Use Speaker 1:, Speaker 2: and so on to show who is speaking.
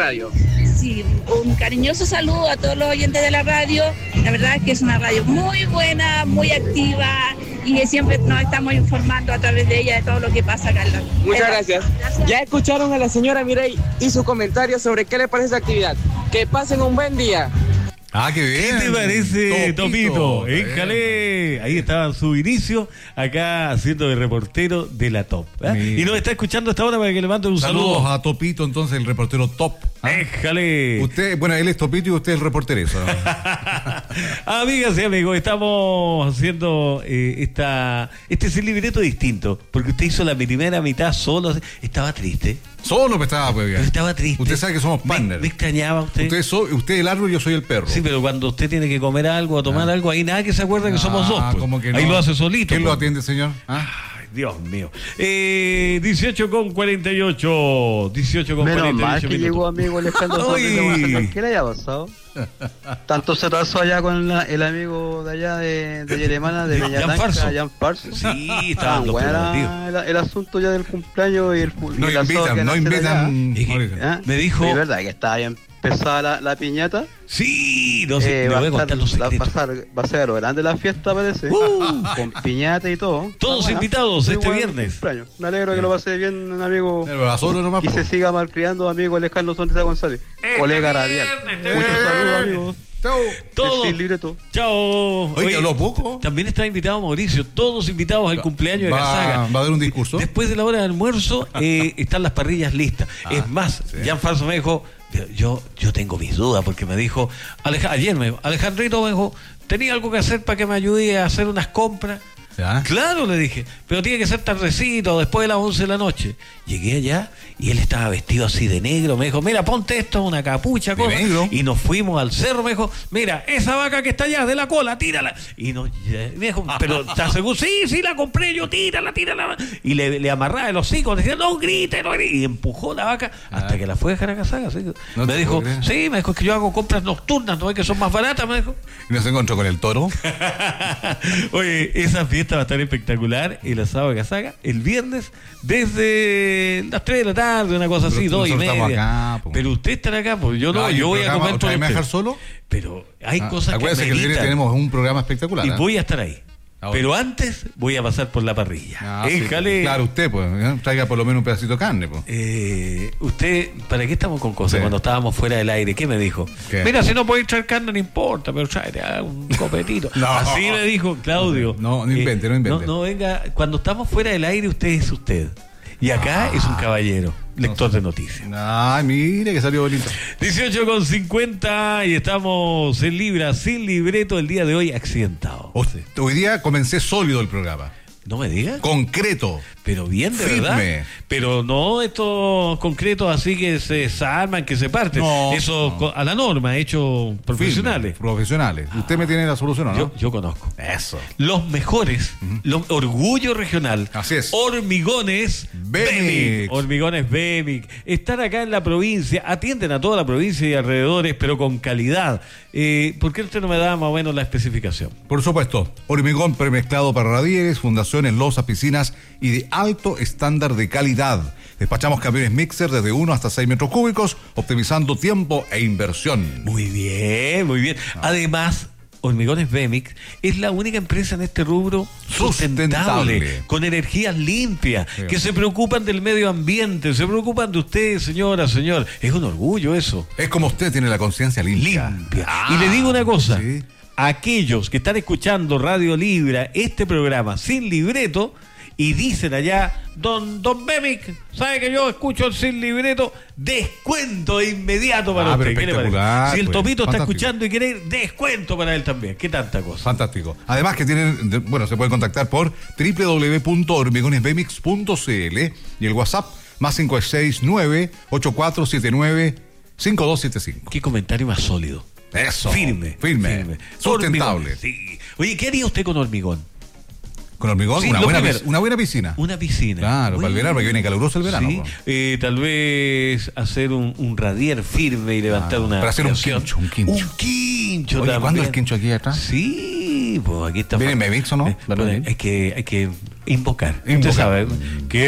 Speaker 1: radio.
Speaker 2: Sí, un cariñoso saludo a todos los oyentes de la radio. La verdad es que es una radio muy buena, muy activa y que siempre nos estamos informando a través de ella de todo lo que pasa acá.
Speaker 1: Muchas gracias. Ya escucharon a la señora Mireille y su comentario sobre qué le parece la actividad. Que pasen un buen día.
Speaker 3: Ah, qué bien.
Speaker 4: ¿Qué te parece, Topito?
Speaker 3: Éjale.
Speaker 4: Ahí estaba en su inicio, acá haciendo de reportero de la Top. Y nos está escuchando hasta ahora para que le manden un saludo.
Speaker 3: Saludos a Topito, entonces, el reportero Top.
Speaker 4: Éjale.
Speaker 3: Usted, bueno, él es Topito y usted es el reportero.
Speaker 4: Amigas y amigos, estamos haciendo este sin libreto distinto, porque usted hizo la primera mitad solo. Estaba triste.
Speaker 3: Solo me estaba, pues, bien.
Speaker 4: Estaba triste.
Speaker 3: Usted sabe que somos partners.
Speaker 4: Me extrañaba usted.
Speaker 3: Usted el árbol y yo soy el perro.
Speaker 4: Sí, pero cuando usted tiene que comer algo o tomar algo, ahí nada que se acuerda que somos dos. Pues.
Speaker 3: ¿Cómo que no?
Speaker 4: Ahí lo hace solito.
Speaker 3: ¿Quién lo
Speaker 4: pues.
Speaker 3: atiende, señor?
Speaker 4: Ay, Dios mío. 18:48. 18:48.
Speaker 5: Menos mal que llegó amigo Alejandro. ¿Qué le haya pasado? Tanto se trazó allá con el amigo de allá de Yeremana, de Peñatanca, Jan Farso.
Speaker 4: Sí, estaban los
Speaker 5: el asunto ya del cumpleaños y el
Speaker 3: no invitan.
Speaker 4: Me dijo.
Speaker 5: ¿Es verdad que estaba bien pesada la piñata?
Speaker 4: Sí, no sé, me voy a contar los secretos.
Speaker 5: Va a ser lo grande la fiesta, parece. Con piñata y todo.
Speaker 4: Todos invitados este viernes.
Speaker 5: Me alegro que lo pase bien, amigo.
Speaker 3: Nomás,
Speaker 5: y se siga malcriando, amigo Alejandro Sonrisa González. Colega radial. Muchos saludos, amigos.
Speaker 4: Todos.
Speaker 5: Sin libreto.
Speaker 4: Chao.
Speaker 3: Oye, habló poco.
Speaker 4: También está invitado Mauricio. Todos invitados al cumpleaños de Gazaga.
Speaker 3: ¿Va a dar un discurso?
Speaker 4: Después de la hora de almuerzo están las parrillas listas. Es más, sí. Jan Farso me dijo, yo tengo mis dudas, porque me dijo, ayer me dijo, Alejandrito me dijo, tenía algo que hacer para que me ayude a hacer unas compras. ¿Ya? Claro, le dije, pero tiene que ser tardecito, después de las 11 de la noche. Llegué allá y él estaba vestido así de negro. Me dijo, mira, ponte esto, una capucha, cosa. Y nos fuimos al cerro. Me dijo, mira, esa vaca que está allá de la cola, tírala. Y me dijo, pero ¿estás seguro? Sí, la compré yo, tírala. Y le amarraba el hocico, decía, no grite, no grite. Y empujó la vaca hasta que la fue a dejar a Gazaga. ¿Sí? Me dijo, sí, me dijo, es que yo hago compras nocturnas, ¿no es que son más baratas? Me dijo.
Speaker 3: ¿Y no se encontró con el toro?
Speaker 4: Oye, esa fiesta va a estar espectacular, el asado de Gazaga, el viernes, desde las 3 de la tarde, una cosa así, 2:30.
Speaker 3: Acá,
Speaker 4: pero usted estará acá, pues yo voy a comer todo.
Speaker 3: ¿Me dejar solo?
Speaker 4: Pero hay cosas que
Speaker 3: acuérdense que el viernes tenemos un programa espectacular.
Speaker 4: Y voy a estar ahí. Pero antes voy a pasar por la parrilla.
Speaker 3: Sí, claro, usted, pues, traiga por lo menos un pedacito de carne, pues.
Speaker 4: Usted, ¿para qué estamos con cosas? Sí. Cuando estábamos fuera del aire, ¿qué me dijo? ¿Qué? Mira, si no podéis traer carne, no importa, pero tráete un copetito. No. Así me dijo Claudio.
Speaker 3: No invente.
Speaker 4: No, venga, cuando estamos fuera del aire, usted es usted. Y acá es un caballero, lector de noticias.
Speaker 3: Ay, mire que salió bonito.
Speaker 4: 18:50 y estamos en Libra, sin libreto, el día de hoy accidentado.
Speaker 3: Hoy día comencé sólido el programa.
Speaker 4: No me digas.
Speaker 3: Concreto.
Speaker 4: Pero bien, de verdad. Pero no estos concretos así que se desarman, que se parten. Eso a la norma, hechos profesionales.
Speaker 3: Profesionales. Usted me tiene la solución, ¿o no?
Speaker 4: Yo conozco.
Speaker 3: Eso.
Speaker 4: Los mejores, orgullo regional.
Speaker 3: Así es.
Speaker 4: Hormigones Bemic. Hormigones Bemic. Están acá en la provincia, atienden a toda la provincia y alrededores, pero con calidad. ¿Por qué usted no me da más o menos la especificación?
Speaker 3: Por supuesto. Hormigón premezclado para radieres, fundaciones, losas, piscinas y de alto estándar de calidad. Despachamos camiones mixer desde 1 hasta 6 metros cúbicos, optimizando tiempo e inversión.
Speaker 4: Muy bien. Además, Hormigones Bemic es la única empresa en este rubro sustentable, con energías limpias, que se preocupan del medio ambiente, se preocupan de usted, señora, señor. Es un orgullo eso.
Speaker 3: Es como usted tiene la conciencia limpia.
Speaker 4: Y le digo una cosa. ¿Sí? Aquellos que están escuchando Radio Libra, este programa sin libreto, y dicen allá, don Bemic, ¿sabe que yo escucho el sin libreto? Descuento de inmediato para usted. ¿Qué le parece? Si el Topito está escuchando y quiere ir, descuento para él también. ¿Qué tanta cosa?
Speaker 3: Fantástico. Además que tienen, se pueden contactar por www.hormigonesbemix.cl y el WhatsApp más 569-8479-5275.
Speaker 4: Qué comentario más sólido.
Speaker 3: Eso.
Speaker 4: Firme.
Speaker 3: Sustentable.
Speaker 4: Sí. Oye, ¿qué haría usted con hormigón?
Speaker 3: ¿Con hormigón? Sí, una buena piscina.
Speaker 4: Una piscina.
Speaker 3: Claro, para el verano, porque viene caluroso el verano.
Speaker 4: Sí. Tal vez hacer un radier firme y levantar una...
Speaker 3: Para hacer un quincho.
Speaker 4: Un quincho.
Speaker 3: Oye, ¿cuándo el quincho aquí atrás?
Speaker 4: Sí, pues aquí está...
Speaker 3: ¿Viene Bemix o no?
Speaker 4: Hay que invocar. Usted sabe que